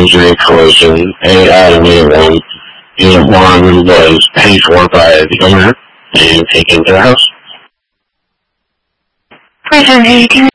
injury, collision, any automated one. Unit 1 was paid for by the owner and taken to the house. Prison 18